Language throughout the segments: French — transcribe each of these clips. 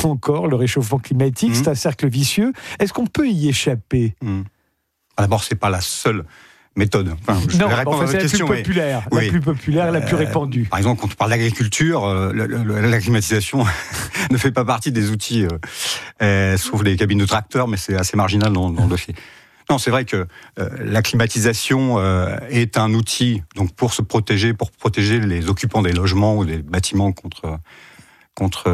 encore, le réchauffement climatique, c'est un cercle vicieux. Est-ce qu'on peut y échapper ? D'abord, c'est pas la seule méthode. Enfin, je vais répondre à votre question. La plus populaire, la plus répandue. Par exemple, quand on parle d'agriculture, la climatisation ne fait pas partie des outils, sauf les cabines de tracteurs, mais c'est assez marginal dans le dossier. Non, c'est vrai que la climatisation est un outil donc pour protéger les occupants des logements ou des bâtiments contre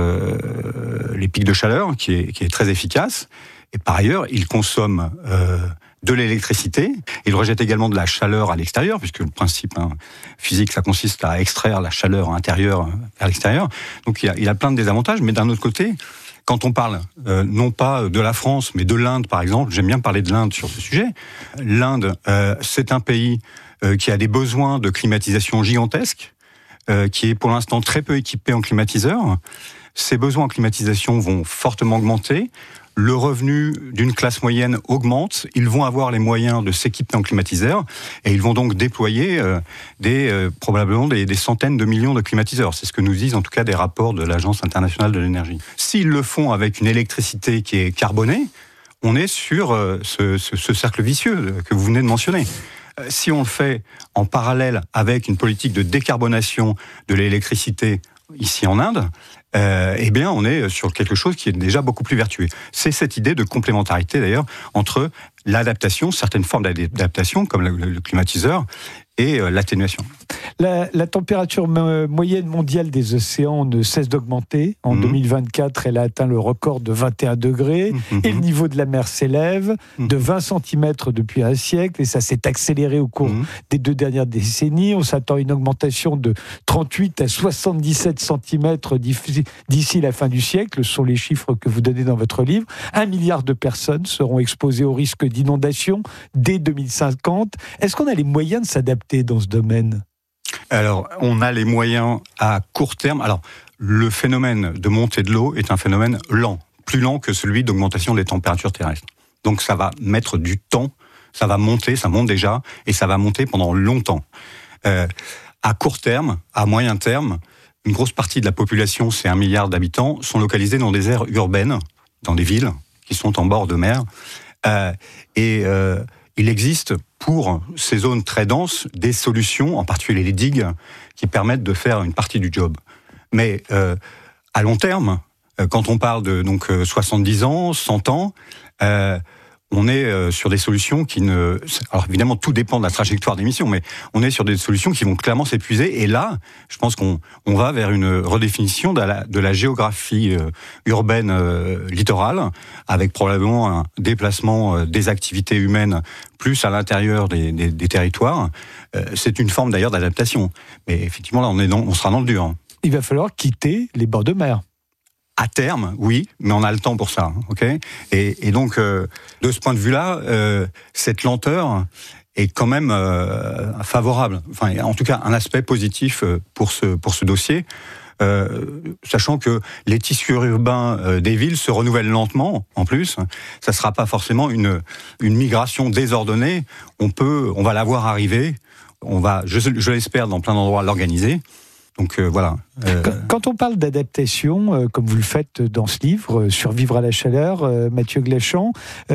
les pics de chaleur, qui est très efficace. Et par ailleurs, il consomme de l'électricité. Il rejette également de la chaleur à l'extérieur, puisque le principe physique, ça consiste à extraire la chaleur intérieure vers l'extérieur. Donc il a plein de désavantages, mais d'un autre côté, quand on parle non pas de la France, mais de l'Inde, par exemple, j'aime bien parler de l'Inde sur ce sujet. L'Inde, c'est un pays qui a des besoins de climatisation gigantesques, qui est pour l'instant très peu équipé en climatiseurs. Ces besoins en climatisation vont fortement augmenter. Le revenu d'une classe moyenne augmente, ils vont avoir les moyens de s'équiper en climatiseurs et ils vont donc déployer probablement des centaines de millions de climatiseurs. C'est ce que nous disent en tout cas des rapports de l'Agence internationale de l'énergie. S'ils le font avec une électricité qui est carbonée, on est sur ce cercle vicieux que vous venez de mentionner. Si on le fait en parallèle avec une politique de décarbonation de l'électricité ici en Inde, eh bien, on est sur quelque chose qui est déjà beaucoup plus vertueux. C'est cette idée de complémentarité, d'ailleurs, entre l'adaptation, certaines formes d'adaptation, comme le climatiseur, et l'atténuation. La température moyenne mondiale des océans ne cesse d'augmenter. En 2024, elle a atteint le record de 21 degrés et le niveau de la mer s'élève de 20 cm depuis un siècle et ça s'est accéléré au cours des 2 dernières décennies. On s'attend à une augmentation de 38 à 77 cm d'ici la fin du siècle. Ce sont les chiffres que vous donnez dans votre livre. 1 milliard de personnes seront exposées au risque d'inondation dès 2050. Est-ce qu'on a les moyens de s'adapter dans ce domaine ? Alors, on a les moyens à court terme. Alors, le phénomène de montée de l'eau est un phénomène lent, plus lent que celui d'augmentation des températures terrestres. Donc, ça va mettre du temps, ça va monter, ça monte déjà, et ça va monter pendant longtemps. À court terme, à moyen terme, une grosse partie de la population, c'est 1 milliard d'habitants, sont localisés dans des aires urbaines, dans des villes qui sont en bord de mer. Il existe pour ces zones très denses des solutions, en particulier les digues, qui permettent de faire une partie du job. Mais à long terme, quand on parle de 70 ans, 100 ans, on est sur des solutions qui ne... Alors évidemment, tout dépend de la trajectoire d'émission, mais on est sur des solutions qui vont clairement s'épuiser. Et là, je pense qu'on va vers une redéfinition de la géographie urbaine littorale, avec probablement un déplacement des activités humaines plus à l'intérieur des territoires. C'est une forme d'ailleurs d'adaptation. Mais effectivement, là, on sera dans le dur. Il va falloir quitter les bords de mer. À terme, oui, mais on a le temps pour ça, ok ? Et donc, de ce point de vue-là, cette lenteur est quand même favorable. Enfin, en tout cas, un aspect positif pour ce dossier, sachant que les tissus urbains des villes se renouvellent lentement. En plus, ça sera pas forcément une migration désordonnée. On va la voir arriver. On va, je l'espère, dans plein d'endroits l'organiser. Donc voilà. Quand on parle d'adaptation, comme vous le faites dans ce livre, Survivre à la chaleur, Mathieu Glachan,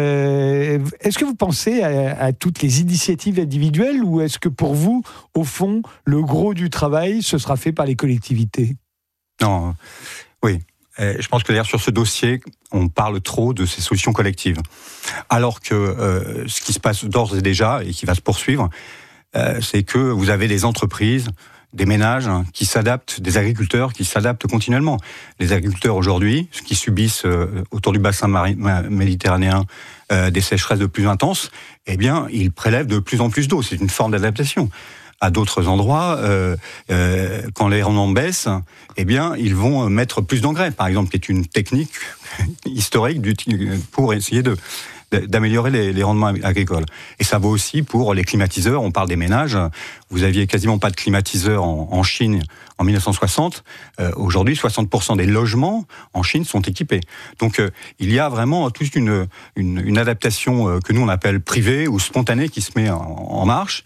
est-ce que vous pensez à toutes les initiatives individuelles ou est-ce que pour vous, au fond, le gros du travail, ce sera fait par les collectivités ? Non, oui. Je pense que d'ailleurs sur ce dossier, on parle trop de ces solutions collectives. Alors que ce qui se passe d'ores et déjà et qui va se poursuivre, c'est que vous avez des entreprises, des ménages qui s'adaptent, des agriculteurs qui s'adaptent continuellement. Les agriculteurs aujourd'hui, qui subissent autour du bassin méditerranéen des sécheresses de plus intenses, eh bien, ils prélèvent de plus en plus d'eau. C'est une forme d'adaptation. À d'autres endroits, quand les rendements baissent, eh bien, ils vont mettre plus d'engrais, par exemple, qui est une technique historique pour essayer d'améliorer les rendements agricoles. Et ça vaut aussi pour les climatiseurs. On parle des ménages. Vous aviez quasiment pas de climatiseurs en Chine en 1960. Aujourd'hui, 60% des logements en Chine sont équipés. Donc, il y a vraiment toute une adaptation que nous on appelle privée ou spontanée qui se met en marche.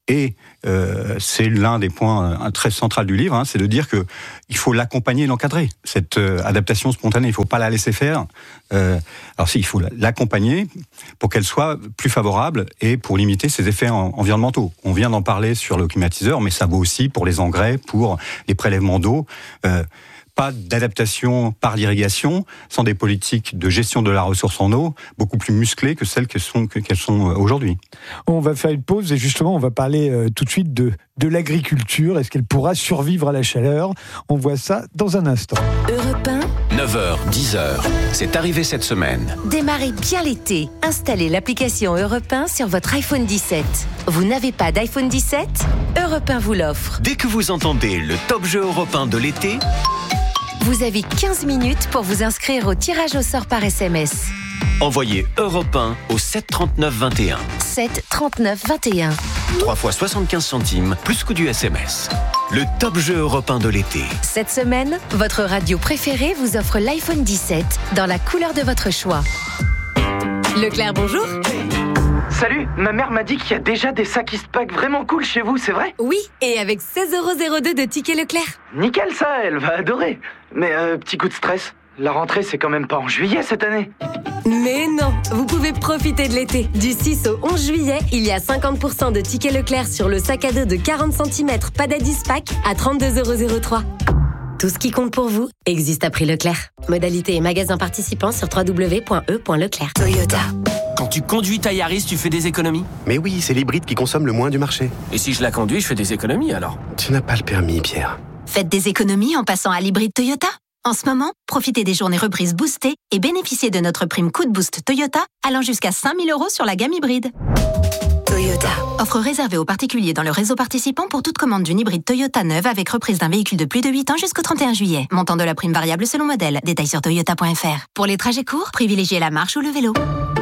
Et c'est l'un des points très central du livre, c'est de dire que il faut l'accompagner et l'encadrer. Cette adaptation spontanée, il faut pas la laisser faire. Alors si, il faut l'accompagner pour qu'elle soit plus favorable et pour limiter ses effets environnementaux. On vient d'en parler sur le climatiseur, mais ça vaut aussi pour les engrais, pour les prélèvements d'eau. Pas d'adaptation par l'irrigation, sans des politiques de gestion de la ressource en eau beaucoup plus musclées que celles qu'elles sont aujourd'hui. On va faire une pause et justement on va parler tout de suite de l'agriculture. Est-ce qu'elle pourra survivre à la chaleur ? On voit ça dans un instant. Europe 1, 9h, 10h, c'est arrivé cette semaine. Démarrez bien l'été. Installez l'application Europe 1 sur votre iPhone 17. Vous n'avez pas d'iPhone 17 ? Europe 1 vous l'offre. Dès que vous entendez le top jeu européen de l'été, vous avez 15 minutes pour vous inscrire au tirage au sort par SMS. envoyez Europe 1 au 7 39 21. 7 39 21. 3 fois 75 centimes, plus coût du SMS. Le top jeu européen de l'été. Cette semaine, votre radio préférée vous offre l'iPhone 17 dans la couleur de votre choix. Leclerc, bonjour. Salut, ma mère m'a dit qu'il y a déjà des sacs Eastpak vraiment cool chez vous, c'est vrai ? Oui, et avec 16,02 € de tickets Leclerc. Nickel ça, elle va adorer. Mais petit coup de stress, la rentrée c'est quand même pas en juillet cette année. Mais non, vous pouvez profiter de l'été. Du 6 au 11 juillet, il y a 50% de tickets Leclerc sur le sac à dos de 40 cm Padad Eastpak à 32,03 €. Tout ce qui compte pour vous existe à prix Leclerc. Modalité et magasin participants sur www.e.leclerc. Toyota. Quand tu conduis ta Yaris, tu fais des économies ? Mais oui, c'est l'hybride qui consomme le moins du marché. Et si je la conduis, je fais des économies alors ? Tu n'as pas le permis, Pierre. Faites des économies en passant à l'hybride Toyota. En ce moment, profitez des journées reprises boostées et bénéficiez de notre prime coup de boost Toyota allant jusqu'à 5 000 € sur la gamme hybride. Toyota. Offre réservée aux particuliers dans le réseau participant pour toute commande d'une hybride Toyota neuve avec reprise d'un véhicule de plus de 8 ans jusqu'au 31 juillet. Montant de la prime variable selon modèle. Détails sur toyota.fr. Pour les trajets courts, privilégiez la marche ou le vélo.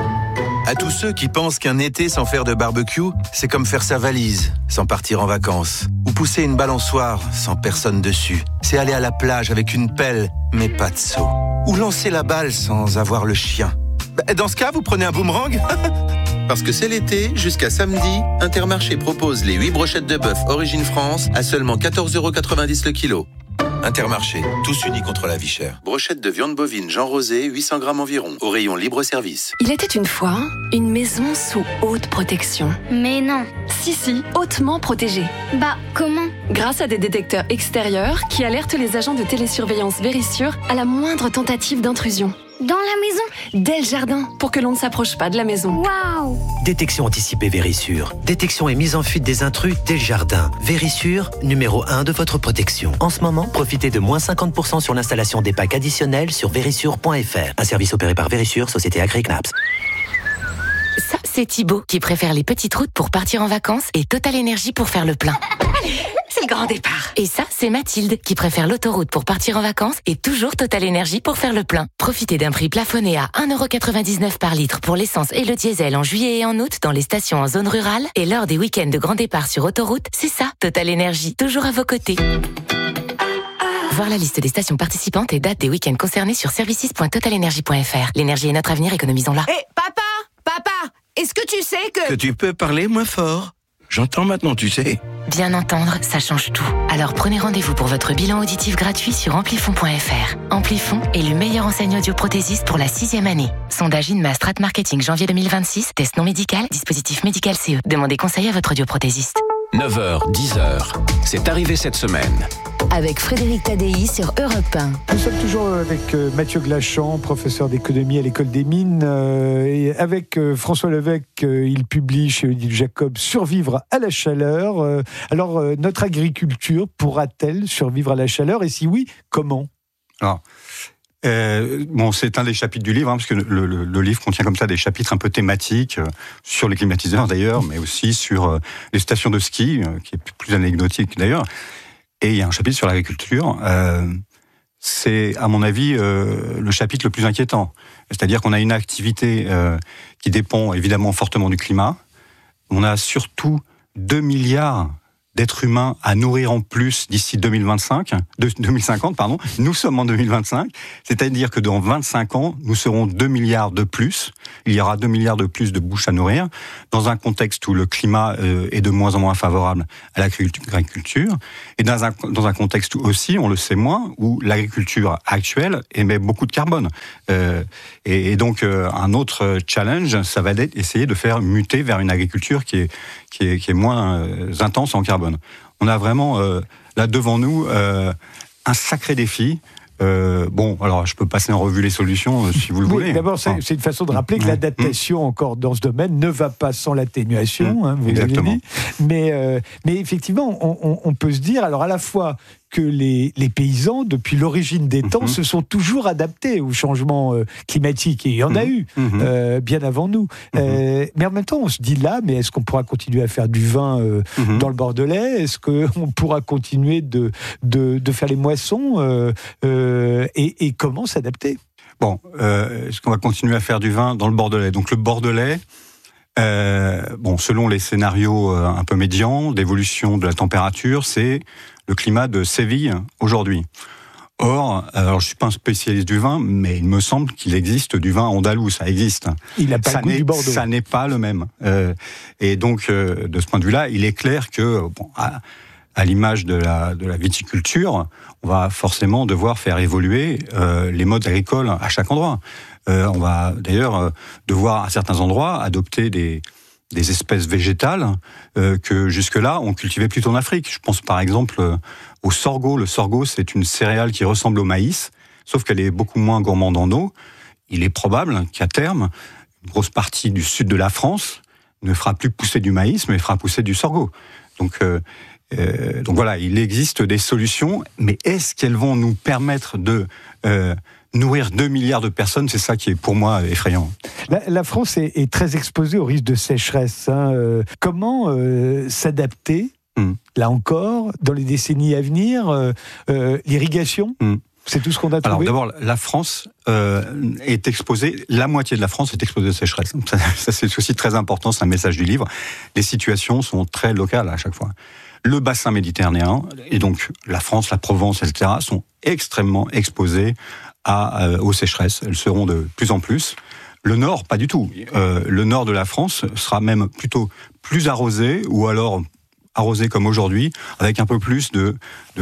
À tous ceux qui pensent qu'un été sans faire de barbecue, c'est comme faire sa valise sans partir en vacances. Ou pousser une balançoire sans personne dessus. C'est aller à la plage avec une pelle, mais pas de seau. Ou lancer la balle sans avoir le chien. Dans ce cas, vous prenez un boomerang. Parce que c'est l'été, jusqu'à samedi, Intermarché propose les 8 brochettes de bœuf Origine France à seulement 14,90 € le kilo. Intermarché, tous unis contre la vie chère. Brochette de viande bovine Jean Rosé, 800 grammes environ, au rayon libre-service. Il était une fois une maison sous haute protection. Mais non. Si, hautement protégée. Bah, comment ? Grâce à des détecteurs extérieurs qui alertent les agents de télésurveillance Vérissure à la moindre tentative d'intrusion. Dans la maison ? Dès le jardin, pour que l'on ne s'approche pas de la maison. Waouh ! Détection anticipée Vérissure. Détection et mise en fuite des intrus dès le jardin. Vérissure, numéro 1 de votre protection. En ce moment, profitez de moins 50% sur l'installation des packs additionnels sur Vérissure.fr. Un service opéré par Vérissure, société Agri-Knaps. Ça, c'est Thibaut qui préfère les petites routes pour partir en vacances et Total Énergie pour faire le plein. C'est le grand départ. Et ça, c'est Mathilde qui préfère l'autoroute pour partir en vacances et toujours Total Énergie pour faire le plein. Profitez d'un prix plafonné à 1,99 € par litre pour l'essence et le diesel en juillet et en août dans les stations en zone rurale et lors des week-ends de grand départ sur autoroute. C'est ça, Total Énergie, toujours à vos côtés. Voir la liste des stations participantes et dates des week-ends concernés sur services.totalenergie.fr. L'énergie est notre avenir, économisons-la. Hé, Papa, est-ce que tu sais que... Que tu peux parler moins fort ? J'entends maintenant, tu sais. Bien entendre, ça change tout. Alors prenez rendez-vous pour votre bilan auditif gratuit sur amplifon.fr. Amplifon est le meilleur enseigne audioprothésiste pour la 6e année. Sondage INMA Strat Marketing janvier 2026, test non médical, dispositif médical CE. Demandez conseil à votre audioprothésiste. 9h, 10h, c'est arrivé cette semaine. Avec Frédéric Tadei sur Europe 1. Nous sommes toujours avec Mathieu Glachant, professeur d'économie à l'École des Mines. Et avec François Levesque, il publie chez Odile Jacob Survivre à la chaleur. Alors, notre agriculture pourra-t-elle survivre à la chaleur ? Et si oui, comment ? Alors, c'est un des chapitres du livre, parce que le livre contient comme ça des chapitres un peu thématiques, sur les climatiseurs d'ailleurs, mais aussi sur les stations de ski, qui est plus anecdotique d'ailleurs. Et il y a un chapitre sur l'agriculture. C'est, à mon avis, le chapitre le plus inquiétant. C'est-à-dire qu'on a une activité qui dépend évidemment fortement du climat. On a surtout 2 milliards d'êtres humains à nourrir en plus d'ici 2050, nous sommes en 2025, c'est-à-dire que dans 25 ans, nous serons 2 milliards de plus, il y aura 2 milliards de plus de bouches à nourrir, dans un contexte où le climat est de moins en moins favorable à l'agriculture, et dans un contexte où aussi, on le sait moins, où l'agriculture actuelle émet beaucoup de carbone. Et donc, un autre challenge, ça va être d'essayer de faire muter vers une agriculture qui est moins intense en carbone. On a vraiment là devant nous un sacré défi. Alors je peux passer en revue les solutions si vous le voulez. D'abord, c'est une façon de rappeler que l'adaptation encore dans ce domaine ne va pas sans l'atténuation, vous l'avez dit. Mais effectivement, on peut se dire, alors à la fois que les paysans, depuis l'origine des temps, se sont toujours adaptés au changement climatique. Et il y en a eu, bien avant nous. Mais en même temps, on se dit là, mais est-ce qu'on pourra continuer à faire du vin dans le Bordelais ? Est-ce qu'on pourra continuer de faire les moissons et comment s'adapter ? Est-ce qu'on va continuer à faire du vin dans le Bordelais ? Donc le Bordelais, selon les scénarios un peu médians d'évolution de la température, c'est le climat de Séville aujourd'hui. Or, alors je suis pas un spécialiste du vin, mais il me semble qu'il existe du vin andalou, ça existe. Il n'a pas le goût du Bordeaux. Ça n'est pas le même. Et donc, de ce point de vue-là, il est clair que, à l'image de la viticulture, on va forcément devoir faire évoluer les modes agricoles à chaque endroit. On va d'ailleurs devoir, à certains endroits, adopter des espèces végétales que jusque-là on cultivait plutôt en Afrique. Je pense par exemple au sorgho. Le sorgho, c'est une céréale qui ressemble au maïs, sauf qu'elle est beaucoup moins gourmande en eau. Il est probable qu'à terme, une grosse partie du sud de la France ne fera plus pousser du maïs, mais fera pousser du sorgho. Donc voilà, il existe des solutions, mais est-ce qu'elles vont nous permettre de nourrir 2 milliards de personnes ? C'est ça qui est pour moi effrayant. La France est très exposée au risque de sécheresse. Comment s'adapter, là encore, dans les décennies à venir, l'irrigation ? C'est tout ce qu'on a trouvé. Alors d'abord, la France est exposée, la moitié de la France est exposée aux sécheresses. Ça c'est aussi très important, c'est un message du livre. Les situations sont très locales à chaque fois. Le bassin méditerranéen, et donc la France, la Provence, etc., sont extrêmement exposés aux sécheresses. Elles seront de plus en plus. Le nord, pas du tout. Le nord de la France sera même plutôt plus arrosé, ou alors arrosé comme aujourd'hui, avec un peu plus de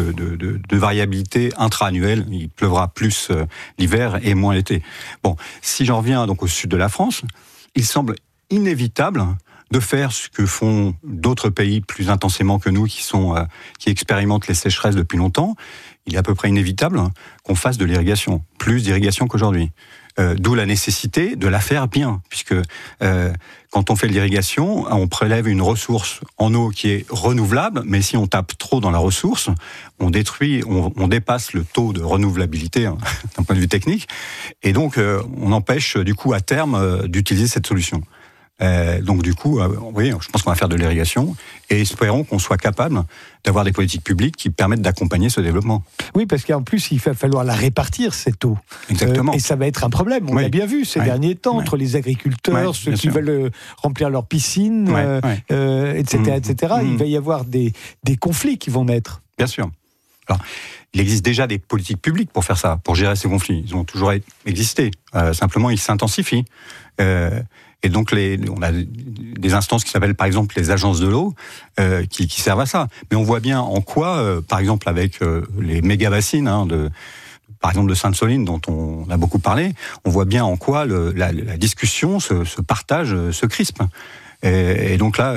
variabilité intra-annuelle. Il pleuvra plus l'hiver et moins l'été. Si j'en reviens donc au sud de la France, il semble inévitable de faire ce que font d'autres pays plus intensément que nous, qui expérimentent les sécheresses depuis longtemps. Il est à peu près inévitable qu'on fasse de l'irrigation, plus d'irrigation qu'aujourd'hui. D'où la nécessité de la faire bien, puisque quand on fait de l'irrigation, on prélève une ressource en eau qui est renouvelable, mais si on tape trop dans la ressource, on dépasse le taux de renouvelabilité d'un point de vue technique, et donc on empêche du coup à terme d'utiliser cette solution. Donc du coup, oui, je pense qu'on va faire de l'irrigation et espérons qu'on soit capable d'avoir des politiques publiques qui permettent d'accompagner ce développement. Oui, parce qu'en plus, il va falloir la répartir, cette eau. Exactement. Et ça va être un problème. On l'a bien vu ces derniers temps, entre les agriculteurs, ceux qui veulent remplir leurs piscines, etc., etc. Il va y avoir des conflits qui vont naître. Bien sûr. Alors, il existe déjà des politiques publiques pour faire ça, pour gérer ces conflits. Ils ont toujours existé. Simplement, ils s'intensifient. Et donc, on a des instances qui s'appellent, par exemple, les agences de l'eau, qui servent à ça. Mais on voit bien en quoi, par exemple, avec les méga-bassines, par exemple de Sainte-Soline, dont on a beaucoup parlé, on voit bien en quoi la discussion, ce partage, se crispe. Et donc là,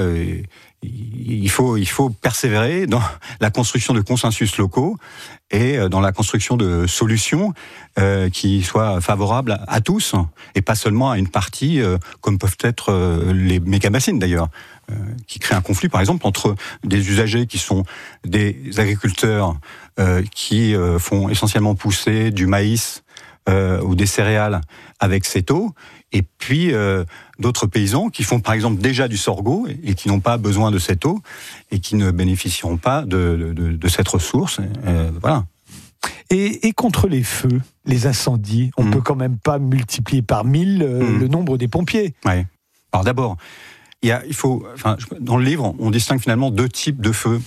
il faut persévérer dans la construction de consensus locaux et dans la construction de solutions qui soient favorables à tous et pas seulement à une partie, comme peuvent être les méga-bassines d'ailleurs, qui créent un conflit par exemple entre des usagers qui sont des agriculteurs qui font essentiellement pousser du maïs ou des céréales avec cette eau, et puis d'autres paysans qui font par exemple déjà du sorgho et qui n'ont pas besoin de cette eau et qui ne bénéficieront pas de cette ressource. Voilà. Et contre les feux, les incendies, on peut quand même pas multiplier par 1000 le nombre des pompiers. Ouais. Alors d'abord, dans le livre, on distingue finalement deux types de feux.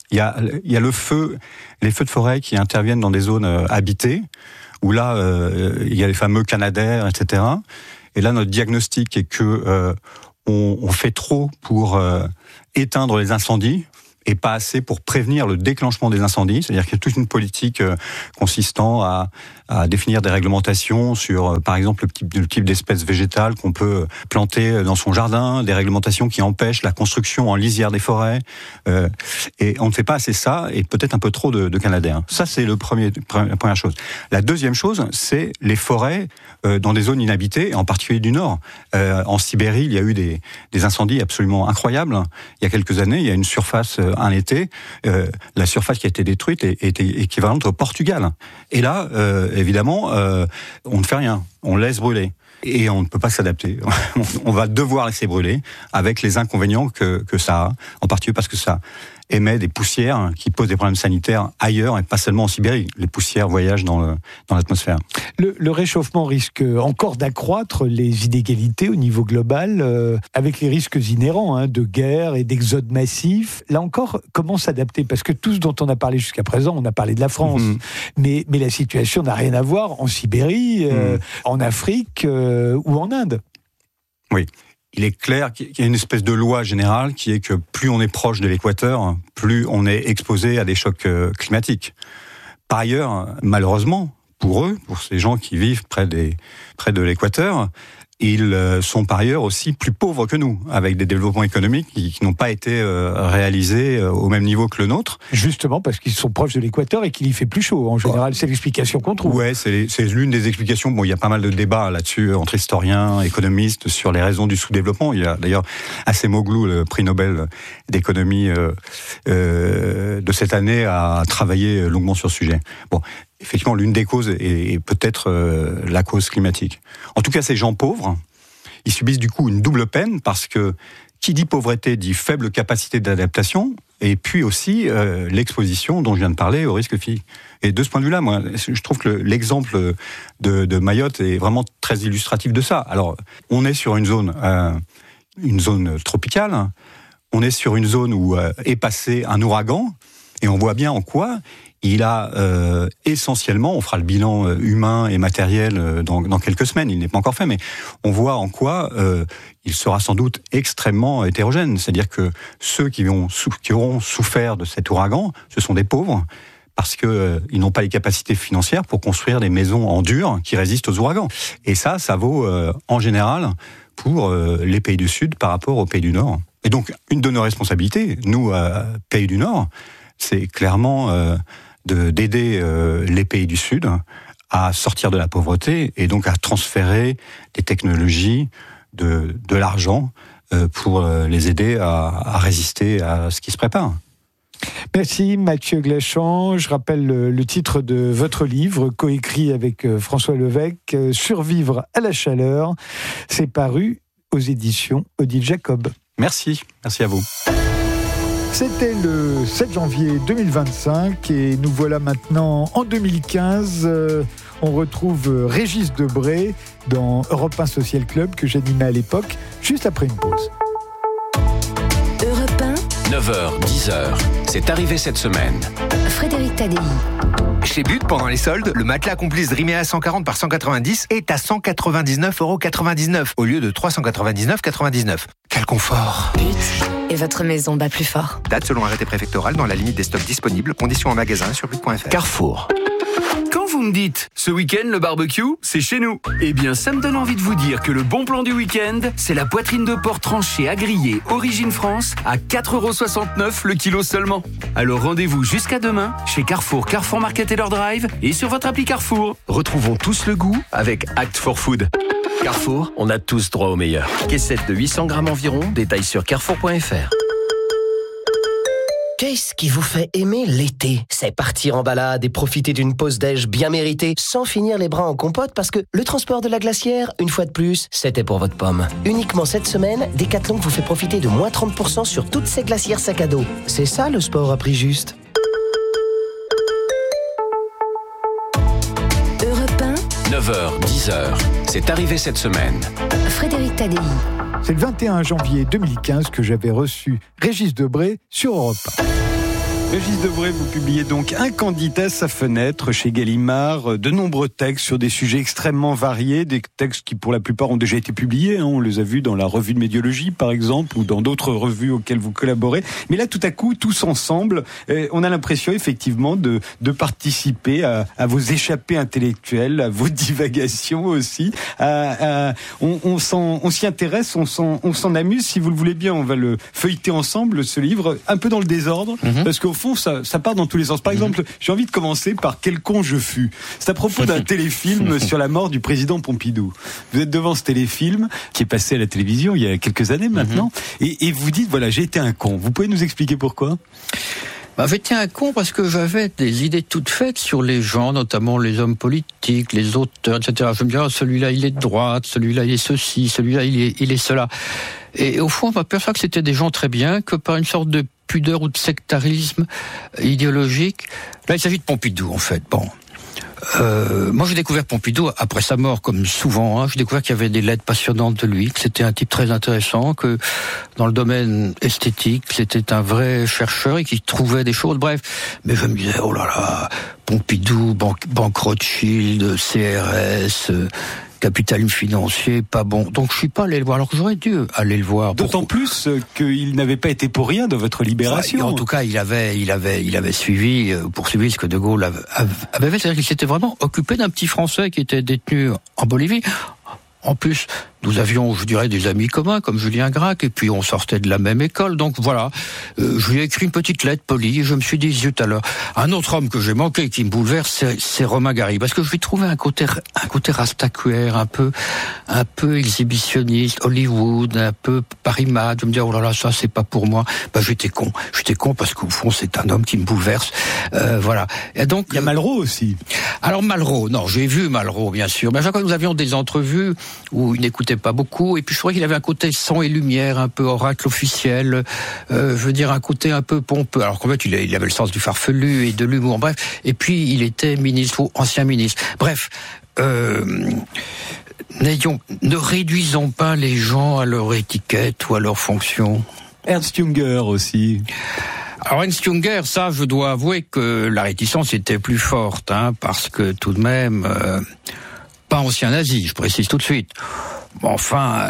Il y a les feux de forêt qui interviennent dans des zones habitées, où là, il y a les fameux canadaires, etc. Et là, notre diagnostic est que on fait trop pour éteindre les incendies, et pas assez pour prévenir le déclenchement des incendies. C'est-à-dire qu'il y a toute une politique consistant à définir des réglementations sur, par exemple, le type d'espèces végétales qu'on peut planter dans son jardin, des réglementations qui empêchent la construction en lisière des forêts. Et on ne fait pas assez ça, et peut-être un peu trop de canadaires. Ça, c'est la première chose. La deuxième chose, c'est les forêts dans des zones inhabitées, en particulier du Nord. En Sibérie, il y a eu des incendies absolument incroyables. Il y a quelques années, il y a une surface un été, la surface qui a été détruite était équivalente au Portugal. Et là, évidemment, on ne fait rien, on laisse brûler. Et on ne peut pas s'adapter. On va devoir laisser brûler, avec les inconvénients que ça a, en particulier parce que ça émet des poussières qui posent des problèmes sanitaires ailleurs, et pas seulement en Sibérie. Les poussières voyagent dans l'atmosphère. Le réchauffement risque encore d'accroître les inégalités au niveau global, avec les risques inhérents de guerre et d'exode massif. Là encore, comment s'adapter ? Parce que tout ce dont on a parlé jusqu'à présent, on a parlé de la France, mais la situation n'a rien à voir en Sibérie, en Afrique ou en Inde. Oui. Il est clair qu'il y a une espèce de loi générale qui est que plus on est proche de l'équateur, plus on est exposé à des chocs climatiques. Par ailleurs, malheureusement, pour ces gens qui vivent près de l'équateur, ils sont par ailleurs aussi plus pauvres que nous, avec des développements économiques qui n'ont pas été réalisés au même niveau que le nôtre. Justement parce qu'ils sont proches de l'équateur et qu'il y fait plus chaud. En général, c'est l'explication qu'on trouve. Ouais, c'est l'une des explications. Bon, il y a pas mal de débats là-dessus entre historiens, économistes, sur les raisons du sous-développement. Il y a d'ailleurs Acemoglu, le prix Nobel d'économie de cette année, a travaillé longuement sur ce sujet. Bon. Effectivement, l'une des causes est peut-être la cause climatique. En tout cas, ces gens pauvres, ils subissent du coup une double peine, parce que qui dit pauvreté dit faible capacité d'adaptation, et puis aussi l'exposition dont je viens de parler au risque physique. Et de ce point de vue-là, moi, je trouve que l'exemple de Mayotte est vraiment très illustratif de ça. Alors, on est sur une zone tropicale, on est sur une zone où est passé un ouragan, et on voit bien en quoi il a essentiellement, on fera le bilan humain et matériel dans quelques semaines, il n'est pas encore fait, mais on voit en quoi il sera sans doute extrêmement hétérogène. C'est-à-dire que ceux qui auront souffert de cet ouragan, ce sont des pauvres, parce qu'ils n'ont pas les capacités financières pour construire des maisons en dur qui résistent aux ouragans. Et ça vaut en général pour les pays du Sud par rapport aux pays du Nord. Et donc, une de nos responsabilités, nous, pays du Nord, c'est clairement d'aider les pays du Sud à sortir de la pauvreté, et donc à transférer des technologies, de l'argent pour les aider à résister à ce qui se prépare. Merci Mathieu Glachan. Je rappelle le titre de votre livre, coécrit avec François Levesque, Survivre à la chaleur. C'est paru aux éditions Odile Jacob. Merci à vous. C'était le 7 janvier 2025 et nous voilà maintenant en 2015. On retrouve Régis Debray dans Europe 1 Social Club que j'animais à l'époque, juste après une pause. Europe 1. 9h, 10h. C'est arrivé cette semaine. Frédéric Tadei. Chez But, pendant les soldes, le matelas Complice Drimea 140 par 190 est à 199,99€ au lieu de 399,99€. Quel confort! But. Et votre maison bat plus fort. Date selon arrêté préfectoral dans la limite des stocks disponibles. Conditions en magasin sur but.fr. Carrefour. Quand vous me dites « ce week-end, le barbecue, c'est chez nous », eh bien, ça me donne envie de vous dire que le bon plan du week-end, c'est la poitrine de porc tranchée à griller Origine France à 4,69€ le kilo seulement. Alors rendez-vous jusqu'à demain chez Carrefour, Carrefour Market et leur drive et sur votre appli Carrefour. Retrouvons tous le goût avec Act for Food. Carrefour, on a tous droit au meilleur. Caissette de 800 grammes environ, détail sur carrefour.fr. Qu'est-ce qui vous fait aimer l'été ? C'est partir en balade et profiter d'une pause déj bien méritée sans finir les bras en compote parce que le transport de la glacière, une fois de plus, c'était pour votre pomme. Uniquement cette semaine, Decathlon vous fait profiter de moins 30% sur toutes ces glacières sac à dos. C'est ça le sport à prix juste. Europe 1. 9h, 10h. C'est arrivé cette semaine. Frédéric Tadei. C'est le 21 janvier 2015 que j'avais reçu Régis Debray sur Europe 1. Régis Debray, vous publiez donc Un candidat, sa fenêtre chez Gallimard, de nombreux textes sur des sujets extrêmement variés, des textes qui pour la plupart ont déjà été publiés, on les a vus dans la revue de médiologie par exemple, ou dans d'autres revues auxquelles vous collaborez, mais là tout à coup, tous ensemble, on a l'impression effectivement de participer à vos échappées intellectuelles, à vos divagations aussi, on s'y intéresse, on s'en amuse, si vous le voulez bien, on va le feuilleter ensemble, ce livre, un peu dans le désordre, parce qu'au fond, ça part dans tous les sens. Par exemple, j'ai envie de commencer par Quel con je fus. C'est à propos d'un téléfilm sur la mort du président Pompidou. Vous êtes devant ce téléfilm qui est passé à la télévision il y a quelques années maintenant, et vous dites, voilà, j'ai été un con. Vous pouvez nous expliquer pourquoi ? J'étais un con parce que j'avais des idées toutes faites sur les gens, notamment les hommes politiques, les auteurs, etc. Je me disais, celui-là il est de droite, celui-là il est ceci, celui-là il est cela. Et au fond, on m'aperçoit que c'était des gens très bien, que par une sorte de pudeur ou de sectarisme idéologique. Là, il s'agit de Pompidou, en fait. Bon. Moi, j'ai découvert Pompidou après sa mort, comme souvent. J'ai découvert qu'il y avait des lettres passionnantes de lui, que c'était un type très intéressant, que dans le domaine esthétique, c'était un vrai chercheur et qu'il trouvait des choses. Bref, mais je me disais, oh là là, Pompidou, Banque Rothschild, CRS... capitalisme financier, pas bon. Donc je suis pas allé le voir, alors que j'aurais dû aller le voir. D'autant plus qu'il n'avait pas été pour rien dans votre libération. En tout cas, il avait poursuivi ce que De Gaulle avait fait. C'est-à-dire qu'il s'était vraiment occupé d'un petit Français qui était détenu en Bolivie. En plus, nous avions, je dirais, des amis communs, comme Julien Gracq, et puis on sortait de la même école, donc voilà. Je lui ai écrit une petite lettre polie, et je me suis dit, zut alors. Un autre homme que j'ai manqué, qui me bouleverse, c'est Romain Gary, parce que je lui trouvais un côté rastaquaire, un peu exhibitionniste, Hollywood, un peu Paris Match. Je me disais, oh là là, ça c'est pas pour moi. J'étais con parce qu'au fond, c'est un homme qui me bouleverse. Voilà. Et donc, il y a Malraux aussi. Alors Malraux, non, j'ai vu Malraux, bien sûr. Mais à chaque fois que nous avions des entrevues où il n'écoutait pas beaucoup, et puis je trouvais qu'il avait un côté sang et lumière, un peu oracle officiel, je veux dire un côté un peu pompeux, alors qu'en fait il avait le sens du farfelu et de l'humour, bref, et puis il était ministre ou ancien ministre, bref, ne réduisons pas les gens à leur étiquette ou à leur fonction. Ernst Junger aussi. Alors Ernst Junger, ça je dois avouer que la réticence était plus forte, parce que tout de même... pas ancien nazi, je précise tout de suite. Enfin,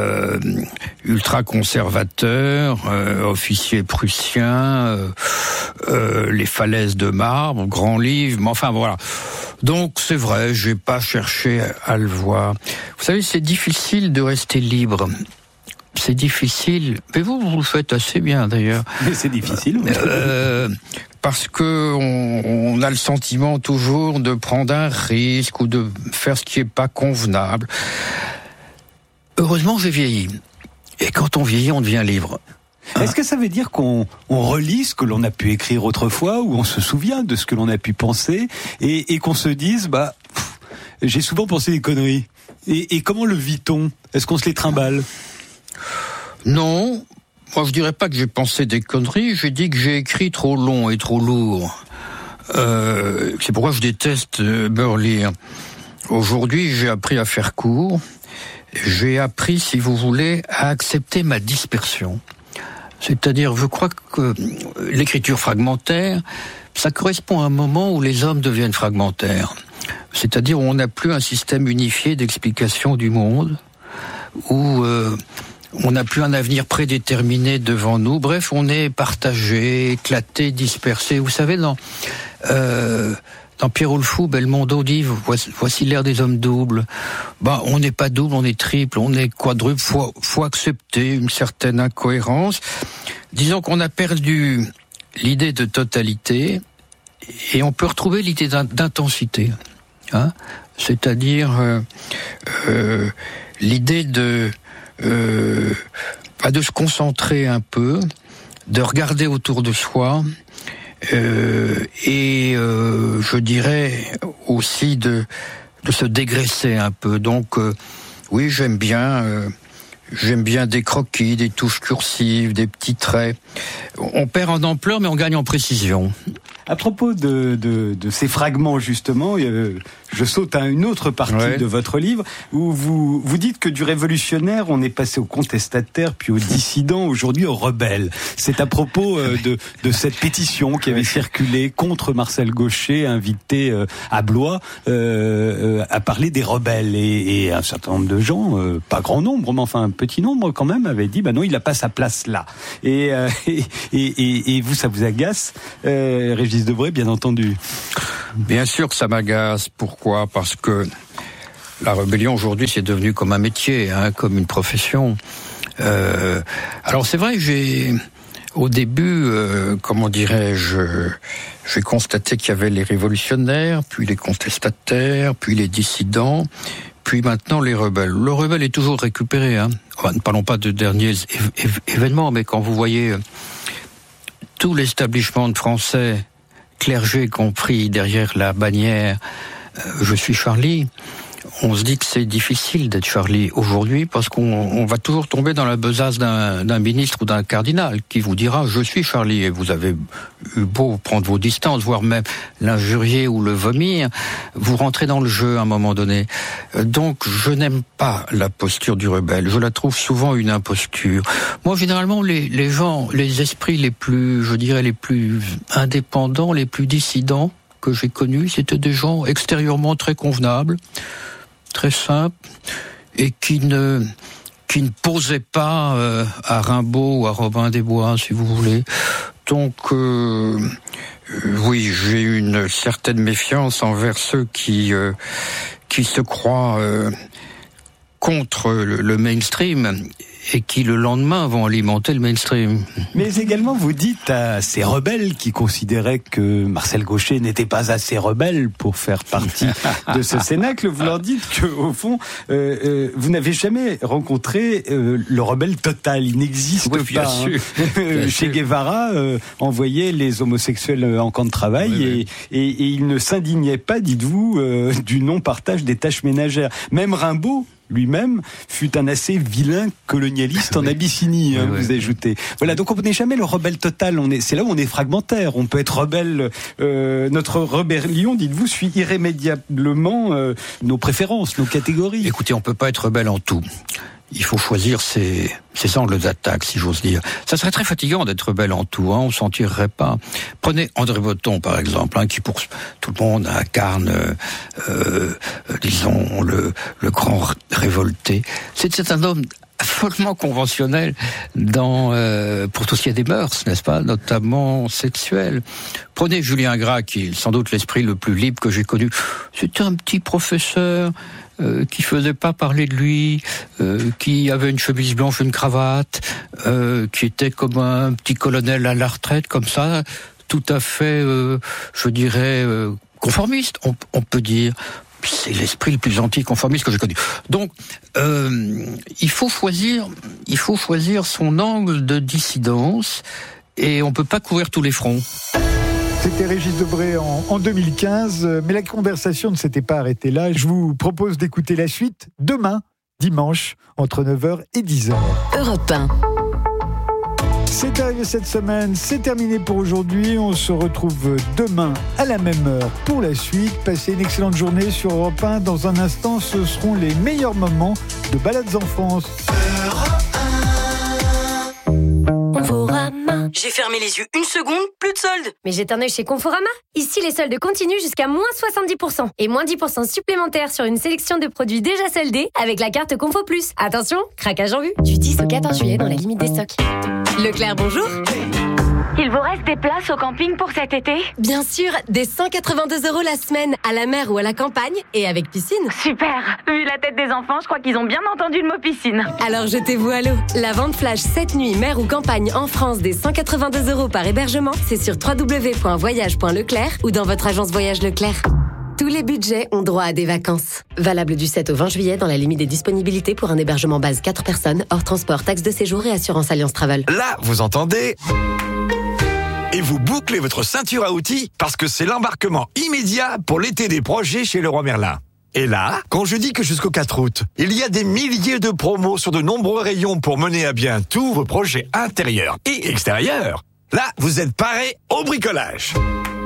ultra-conservateur, officier prussien, les falaises de marbre, grand livre, mais enfin voilà. Donc c'est vrai, j'ai pas cherché à le voir. Vous savez, c'est difficile de rester libre. C'est difficile, mais vous le faites assez bien d'ailleurs. Mais c'est difficile. Parce que on a le sentiment toujours de prendre un risque ou de faire ce qui est pas convenable. Heureusement, j'ai vieilli. Et quand on vieillit, on devient libre. Est-ce que ça veut dire qu'on relit ce que l'on a pu écrire autrefois, ou on se souvient de ce que l'on a pu penser, et qu'on se dise, j'ai souvent pensé des conneries. Et comment le vit-on ? Est-ce qu'on se les trimballe ? Non. Moi, je dirais pas que j'ai pensé des conneries, j'ai dit que j'ai écrit trop long et trop lourd. C'est pourquoi je déteste me relire. Aujourd'hui, j'ai appris à faire court. J'ai appris, si vous voulez, à accepter ma dispersion. C'est-à-dire, je crois que l'écriture fragmentaire, ça correspond à un moment où les hommes deviennent fragmentaires. C'est-à-dire où on n'a plus un système unifié d'explication du monde, où... on n'a plus un avenir prédéterminé devant nous. Bref, on est partagé, éclaté, dispersé. Vous savez, dans Pierrot le Fou, Belmondo dit, voici l'ère des hommes doubles. On n'est pas double, on est triple, on est quadruple. Faut accepter une certaine incohérence. Disons qu'on a perdu l'idée de totalité et on peut retrouver l'idée d'intensité. C'est-à-dire l'idée de se concentrer un peu, de regarder autour de soi, et je dirais aussi de se dégraisser un peu. Donc oui, j'aime bien des croquis, des touches cursives, des petits traits. On perd en ampleur, mais on gagne en précision. À propos de ces fragments, justement, je saute à une autre partie de votre livre, où vous dites que du révolutionnaire, on est passé au contestataire, puis au dissident, aujourd'hui au rebelle. C'est à propos de cette pétition qui avait circulé contre Marcel Gauchet, invité à Blois, à parler des rebelles. Et un certain nombre de gens, pas grand nombre, mais enfin un petit nombre quand même, avaient dit, non, il n'a pas sa place là. Et vous, ça vous agace, Régis Debray, bien entendu. Bien sûr que ça m'agace. Pourquoi ? Parce que la rébellion aujourd'hui, c'est devenu comme un métier, comme une profession. Alors c'est vrai que au début, j'ai constaté qu'il y avait les révolutionnaires, puis les contestataires, puis les dissidents, puis maintenant les rebelles. Le rebelle est toujours récupéré. Ne parlons pas de derniers événements, mais quand vous voyez tout l'establishment français, clergé compris, derrière la bannière « Je suis Charlie », on se dit que c'est difficile d'être Charlie aujourd'hui parce qu'on va toujours tomber dans la besace d'un ministre ou d'un cardinal qui vous dira « Je suis Charlie » et vous avez eu beau prendre vos distances, voire même l'injurier ou le vomir, vous rentrez dans le jeu à un moment donné. Donc je n'aime pas la posture du rebelle, je la trouve souvent une imposture. Moi généralement les gens, les esprits les plus, je dirais les plus indépendants, les plus dissidents que j'ai connus, c'était des gens extérieurement très convenables, très simples, et qui ne posaient pas à Rimbaud ou à Robin des Bois, si vous voulez. Donc, oui, j'ai une certaine méfiance envers ceux qui se croient contre le mainstream et qui le lendemain vont alimenter le mainstream. Mais également vous dites à ces rebelles qui considéraient que Marcel Gauchet n'était pas assez rebelle pour faire partie de ce cénacle, vous leur dites que au fond vous n'avez jamais rencontré le rebelle total, il n'existe pas. Bien sûr. Che Guevara envoyait les homosexuels en camp de travail et il ne s'indignait pas, dites-vous, du non-partage des tâches ménagères. Même Rimbaud lui-même fut un assez vilain colonialiste en Abyssinie, vous ajoutez. Voilà, donc on n'est jamais le rebelle total, c'est là où on est fragmentaire. On peut être rebelle, notre rébellion, dites-vous, suit irrémédiablement nos préférences, nos catégories. Écoutez, on peut pas être rebelle en tout. Il faut choisir ses angles d'attaque, si j'ose dire. Ça serait très fatigant d'être rebelle en tout, on s'en tirerait pas. Prenez André Breton, par exemple, qui pour tout le monde incarne, disons, le grand révolté. C'est un homme follement conventionnel pour tout ce qui est des mœurs, n'est-ce pas, notamment sexuelles. Prenez Julien Gras, qui est sans doute l'esprit le plus libre que j'ai connu. C'était un petit professeur qui faisait pas parler de lui, qui avait une chemise blanche, une cravate, qui était comme un petit colonel à la retraite, comme ça, tout à fait, je dirais, conformiste, on peut dire. C'est l'esprit le plus anticonformiste que j'ai connu. Donc, il faut choisir son angle de dissidence, et on peut pas couvrir tous les fronts. C'était Régis Debray en 2015, mais la conversation ne s'était pas arrêtée là. Je vous propose d'écouter la suite demain, dimanche, entre 9h et 10h. Europe 1. C'est arrivé cette semaine, c'est terminé pour aujourd'hui. On se retrouve demain à la même heure pour la suite. Passez une excellente journée sur Europe 1. Dans un instant, ce seront les meilleurs moments de Balades Enfance. J'ai fermé les yeux une seconde, plus de soldes. Mais jette un œil chez Conforama. Ici, les soldes continuent jusqu'à moins 70%. Et moins 10% supplémentaires sur une sélection de produits déjà soldés avec la carte Confo Plus. Attention, craquage en vue. Du 10 au 14 juillet dans la limite des stocks. Leclerc, bonjour. Il vous reste des places au camping pour cet été ? Bien sûr, des 182 € la semaine, à la mer ou à la campagne, et avec piscine. Super. Vu la tête des enfants, je crois qu'ils ont bien entendu le mot piscine. Alors jetez-vous à l'eau. La vente flash 7 nuits, mer ou campagne en France des 182 € par hébergement, c'est sur www.voyage.leclerc ou dans votre agence Voyage Leclerc. Tous les budgets ont droit à des vacances. Valable du 7 au 20 juillet dans la limite des disponibilités pour un hébergement base 4 personnes, hors transport, taxe de séjour et assurance Alliance Travel. Là, vous entendez ? Et vous bouclez votre ceinture à outils parce que c'est l'embarquement immédiat pour l'été des projets chez Leroy Merlin. Et là, quand je dis que jusqu'au 4 août, il y a des milliers de promos sur de nombreux rayons pour mener à bien tous vos projets intérieurs et extérieurs, là, vous êtes parés au bricolage.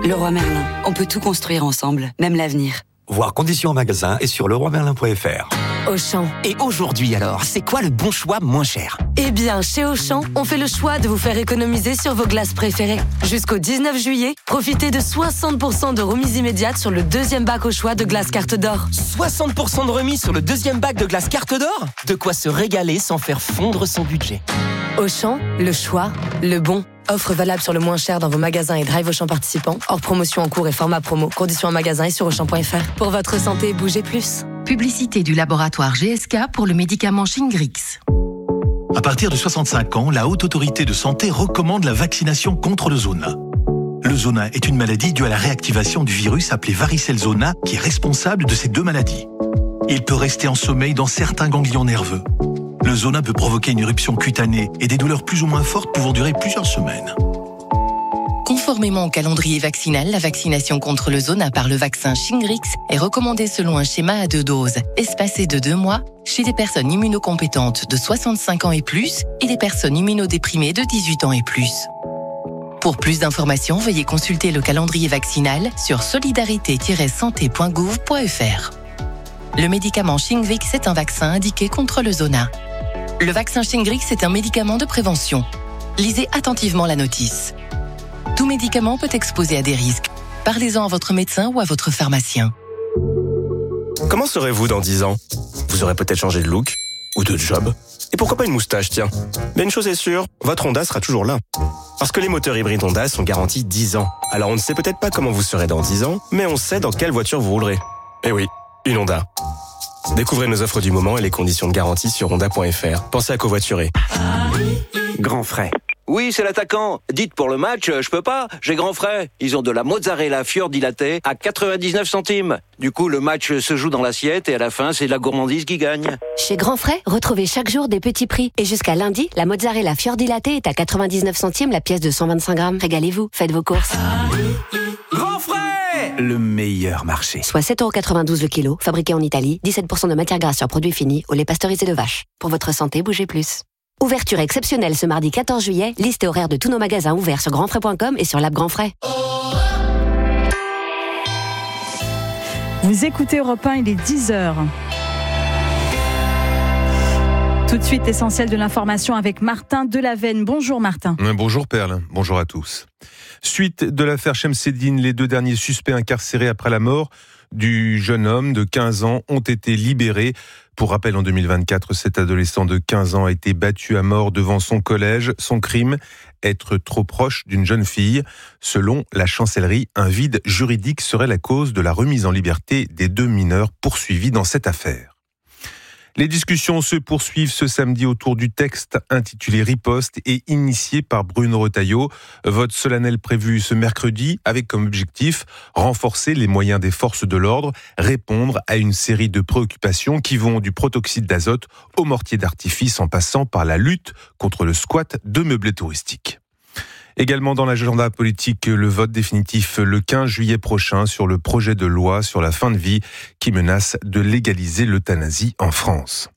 Leroy Merlin, on peut tout construire ensemble, même l'avenir. Voir conditions en magasin et sur leroymerlin.fr. Auchan. Et aujourd'hui alors, c'est quoi le bon choix moins cher ? Eh bien, chez Auchan, on fait le choix de vous faire économiser sur vos glaces préférées. Jusqu'au 19 juillet, profitez de 60% de remise immédiate sur le deuxième bac au choix de glace carte d'or. 60% de remise sur le deuxième bac de glace carte d'or ? De quoi se régaler sans faire fondre son budget. Auchan, le choix, le bon. Offre valable sur le moins cher dans vos magasins et drive Auchan participants. Hors promotion en cours et format promo. Conditions en magasin et sur Auchan.fr. Pour votre santé, bougez plus. Publicité du laboratoire GSK pour le médicament Shingrix. À partir de 65 ans, la Haute Autorité de Santé recommande la vaccination contre le zona. Le zona est une maladie due à la réactivation du virus appelé varicelle zona qui est responsable de ces deux maladies. Il peut rester en sommeil dans certains ganglions nerveux. Le zona peut provoquer une éruption cutanée et des douleurs plus ou moins fortes pouvant durer plusieurs semaines. Conformément au calendrier vaccinal, la vaccination contre le zona par le vaccin Shingrix est recommandée selon un schéma à 2 doses, espacé de 2 mois, chez les personnes immunocompétentes de 65 ans et plus et les personnes immunodéprimées de 18 ans et plus. Pour plus d'informations, veuillez consulter le calendrier vaccinal sur solidarité-santé.gouv.fr. Le médicament Shingrix est un vaccin indiqué contre le zona. Le vaccin Shingrix est un médicament de prévention. Lisez attentivement la notice. Tout médicament peut exposer à des risques. Parlez-en à votre médecin ou à votre pharmacien. Comment serez-vous dans 10 ans ? Vous aurez peut-être changé de look ou de job. Et pourquoi pas une moustache, tiens. Mais une chose est sûre, votre Honda sera toujours là. Parce que les moteurs hybrides Honda sont garantis 10 ans. Alors on ne sait peut-être pas comment vous serez dans 10 ans, mais on sait dans quelle voiture vous roulerez. Eh oui, une Honda. Découvrez nos offres du moment et les conditions de garantie sur honda.fr. Pensez à covoiturer. Grand frais. Oui, c'est l'attaquant. Dites pour le match, je peux pas, j'ai grand frais. Ils ont de la mozzarella fiordilatée à 99 centimes. Du coup, le match se joue dans l'assiette et à la fin, c'est la gourmandise qui gagne. Chez Grand Frais, retrouvez chaque jour des petits prix. Et jusqu'à lundi, la mozzarella fiordilatée est à 99 centimes la pièce de 125 grammes. Régalez-vous, faites vos courses. Grand frais ! Le meilleur marché. Soit 7,92€ le kilo, fabriqué en Italie, 17% de matière grasse sur produits finis, au lait pasteurisé de vache. Pour votre santé, bougez plus. Ouverture exceptionnelle ce mardi 14 juillet, liste et horaire de tous nos magasins ouverts sur grandfrais.com et sur l'app Grand Frais. Vous écoutez Europe 1, il est 10h. Tout de suite, essentiel de l'information avec Martin Delavenne. Bonjour Martin. Bonjour Perle, bonjour à tous. Suite de l'affaire Chemseddine, les 2 derniers suspects incarcérés après la mort du jeune homme de 15 ans ont été libérés. Pour rappel, en 2024, cet adolescent de 15 ans a été battu à mort devant son collège. Son crime, être trop proche d'une jeune fille. Selon la chancellerie, un vide juridique serait la cause de la remise en liberté des 2 mineurs poursuivis dans cette affaire. Les discussions se poursuivent ce samedi autour du texte intitulé Riposte et initié par Bruno Retailleau. Vote solennel prévu ce mercredi avec comme objectif renforcer les moyens des forces de l'ordre, répondre à une série de préoccupations qui vont du protoxyde d'azote au mortier d'artifice en passant par la lutte contre le squat de meublés touristiques. Également dans l'agenda politique, le vote définitif le 15 juillet prochain sur le projet de loi sur la fin de vie qui menace de légaliser l'euthanasie en France.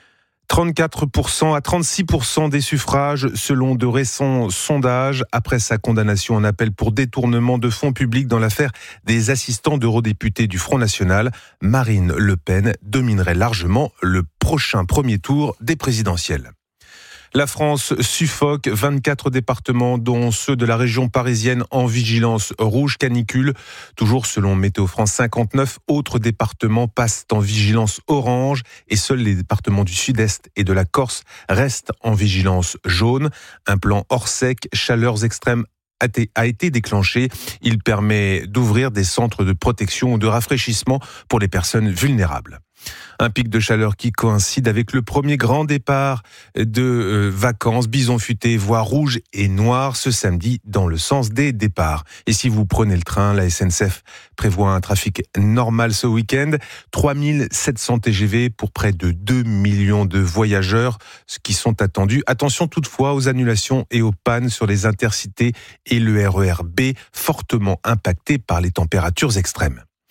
34% à 36% des suffrages selon de récents sondages après sa condamnation en appel pour détournement de fonds publics dans l'affaire des assistants d'eurodéputés du Front National. Marine Le Pen dominerait largement le prochain premier tour des présidentielles. La France suffoque, 24 départements, dont ceux de la région parisienne, en vigilance rouge canicule. Toujours selon Météo France, 59 autres départements passent en vigilance orange et seuls les départements du sud-est et de la Corse restent en vigilance jaune. Un plan hors sec, chaleurs extrêmes a été déclenché. Il permet d'ouvrir des centres de protection ou de rafraîchissement pour les personnes vulnérables. Un pic de chaleur qui coïncide avec le premier grand départ de vacances bison futé, voie rouge et noire ce samedi dans le sens des départs. Et si vous prenez le train, la SNCF prévoit un trafic normal ce week-end. 3700 TGV pour près de 2 millions de voyageurs, ce qui sont attendus. Attention toutefois aux annulations et aux pannes sur les intercités et le RER B, fortement impactés par les températures extrêmes.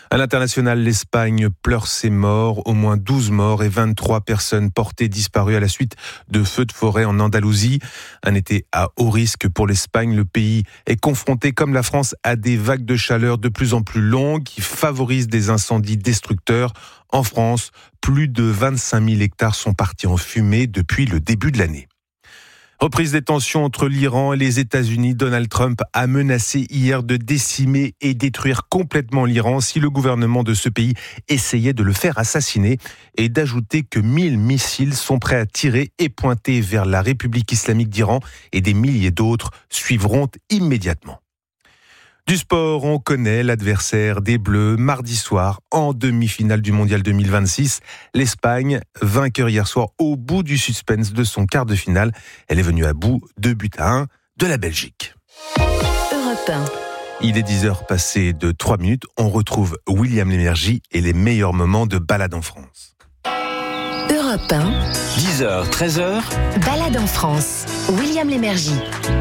À l'international, l'Espagne pleure ses morts. Au moins 12 morts et 23 personnes portées disparues à la suite de feux de forêt en Andalousie. Un été à haut risque pour l'Espagne. Le pays est confronté, comme la France, à des vagues de chaleur de plus en plus longues qui favorisent des incendies destructeurs. En France, plus de 25 000 hectares sont partis en fumée depuis le début de l'année. Reprise des tensions entre l'Iran et les États-Unis. Donald Trump a menacé hier de décimer et détruire complètement l'Iran si le gouvernement de ce pays essayait de le faire assassiner, et d'ajouter que 1000 missiles sont prêts à tirer et pointer vers la République islamique d'Iran, et des milliers d'autres suivront immédiatement. Du sport, on connaît l'adversaire des Bleus mardi soir en demi-finale du Mondial 2026. L'Espagne, vainqueur hier soir au bout du suspense de son quart de finale. Elle est venue à bout 2-1 de la Belgique. Europe 1. Il est 10h passé de 3 minutes. On retrouve William Lémergie et les meilleurs moments de Balade en France. Europe 1. 10h, 13h. Balade en France. William Lémergie.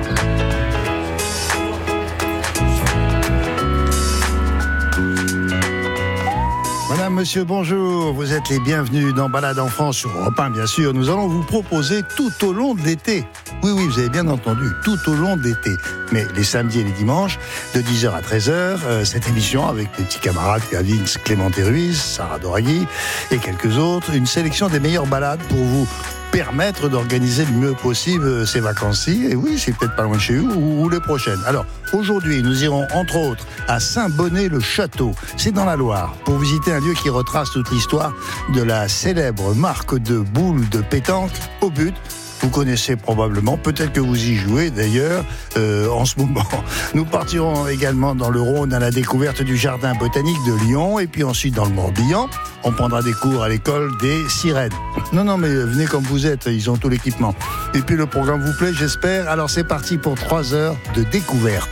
Madame, monsieur, bonjour. Vous êtes les bienvenus dans Balade en France sur Europe 1, bien sûr. Nous allons vous proposer tout au long de l'été. Oui, vous avez bien entendu, tout au long de l'été. Mais les samedis et les dimanches, de 10h à 13h, cette émission avec mes petits camarades Vince, Clément et Ruiz, Sarah Doraghi et quelques autres, une sélection des meilleures balades pour vous permettre d'organiser le mieux possible ces vacances-ci. Et oui, c'est peut-être pas loin de chez vous ou les prochaines. Alors, aujourd'hui, nous irons entre autres à Saint-Bonnet-le-Château. C'est dans la Loire, pour visiter un lieu qui retrace toute l'histoire de la célèbre marque de boules de pétanque au but. Vous connaissez probablement, peut-être que vous y jouez d'ailleurs en ce moment. Nous partirons également dans le Rhône à la découverte du jardin botanique de Lyon, et puis ensuite dans le Morbihan, on prendra des cours à l'école des sirènes. Non, mais venez comme vous êtes, ils ont tout l'équipement. Et puis le programme vous plaît, j'espère. Alors c'est parti pour 3 heures de découverte.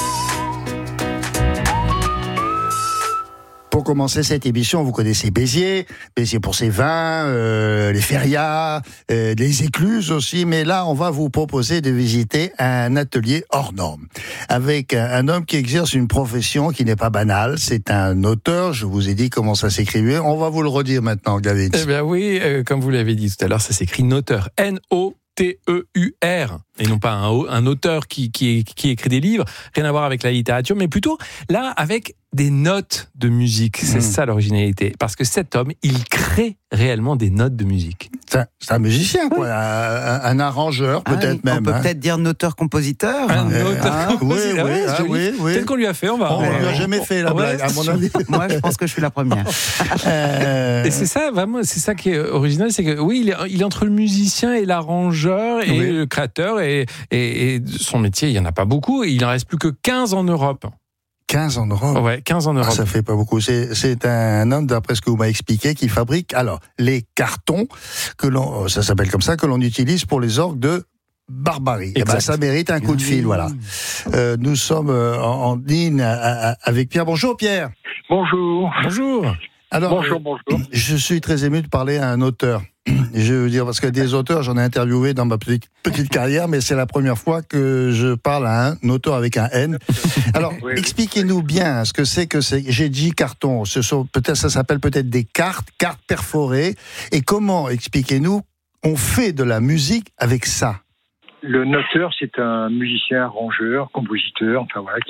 Pour commencer cette émission, vous connaissez Béziers pour ses vins, les férias, les écluses aussi, mais là, on va vous proposer de visiter un atelier hors norme, avec un homme qui exerce une profession qui n'est pas banale. C'est un auteur, je vous ai dit comment ça s'écrivait, on va vous le redire maintenant, Gavin. Eh bien oui, comme vous l'avez dit tout à l'heure, ça s'écrit Noteur, N-O-T-E-U-R, et non pas un auteur qui écrit des livres, rien à voir avec la littérature, mais plutôt là avec des notes de musique. C'est ça l'originalité. Parce que cet homme, il crée réellement des notes de musique. C'est un musicien, quoi. Un arrangeur, peut-être même. On peut peut-être dire auteur-compositeur. Un auteur-compositeur. Oui. Peut-être qu'on lui a fait, on lui a jamais fait la blague, à mon avis. Moi, je pense que je suis la première. Et c'est ça, vraiment, c'est ça qui est original, c'est que oui, il est entre le musicien et l'arrangeur et le créateur, et son métier, il n'y en a pas beaucoup, et il n'en reste plus que 15 en Europe. 15 en Europe. Ouais, 15 en Europe. Ça fait pas beaucoup. C'est un homme, d'après ce que vous m'avez expliqué, qui fabrique les cartons ça s'appelle comme ça, que l'on utilise pour les orgues de Barbarie. Et ça mérite un coup de fil, voilà. Nous sommes en ligne avec Pierre. Bonjour Pierre. Bonjour. Alors, bonjour. Je suis très ému de parler à un auteur. Je veux dire, parce que des auteurs, j'en ai interviewé dans ma petite carrière, mais c'est la première fois que je parle à un auteur avec un N. Alors, expliquez-nous bien ce que c'est j'ai dit carton. Ça s'appelle peut-être des cartes perforées. Et comment, expliquez-nous, on fait de la musique avec ça? Le noteur, c'est un musicien, arrangeur, compositeur,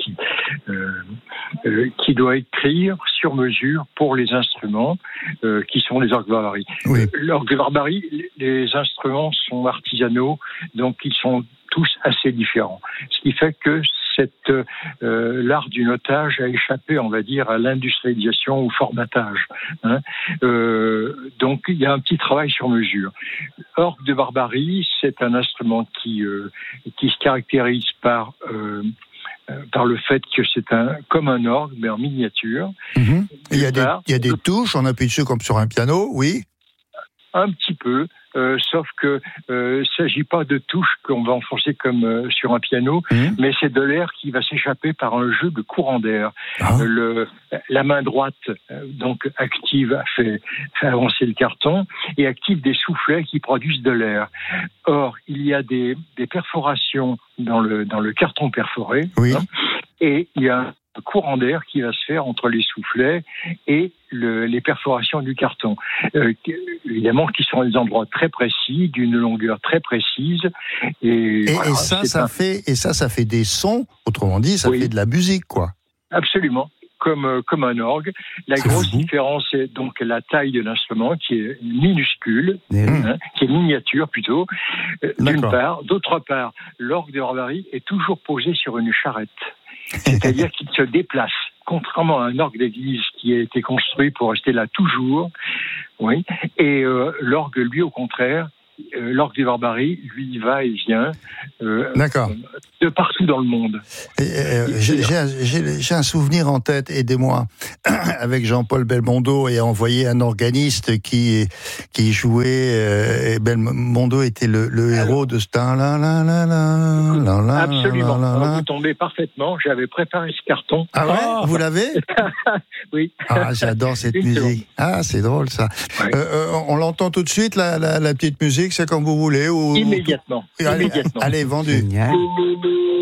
qui doit écrire sur mesure pour les instruments qui sont les orgues de Barbarie. Oui. L'orgue de Barbarie, les instruments sont artisanaux, donc ils sont tous assez différents. Ce qui fait que l'art du notage a échappé, on va dire, à l'industrialisation ou au formatage. Donc il y a un petit travail sur mesure. Orgue de Barbarie, c'est un instrument qui se caractérise par le fait que c'est comme un orgue, mais en miniature. Mm-hmm. Il y a des touches, on appuie dessus comme sur un piano, oui. Un petit peu, sauf que il s'agit pas de touches qu'on va enfoncer comme sur un piano, mais c'est de l'air qui va s'échapper par un jeu de courant d'air. La main droite, donc active, fait avancer le carton, et active des soufflets qui produisent de l'air. Or, il y a des perforations dans le carton perforé, oui. Et il y a courant d'air qui va se faire entre les soufflets et les perforations du carton. Évidemment, qui sont des endroits très précis, d'une longueur très précise. Et voilà, ça fait des sons. Autrement dit, ça fait de la musique, quoi. Absolument. Comme un orgue. La grosse différence est donc la taille de l'instrument qui est minuscule, qui est miniature plutôt, d'une part. D'autre part, l'orgue de Barbarie est toujours posé sur une charrette. C'est-à-dire qu'il se déplace. Contrairement à un orgue d'église qui a été construit pour rester là toujours, oui. Et l'orgue, lui, au contraire, l'orgue de Barbarie, lui, il va et vient de partout dans le monde. J'ai un souvenir en tête, aidez-moi, avec Jean-Paul Belmondo et envoyé un organiste qui jouait, et Belmondo était le héros de ce Absolument. Vous tombez parfaitement. J'avais préparé ce carton. Ah ouais, vous l'avez? Oui. Ah, j'adore cette musique. Ah, c'est drôle ça. Ouais. On l'entend tout de suite, la petite musique, c'est comme vous voulez. Immédiatement. Allez, vendu. Génial.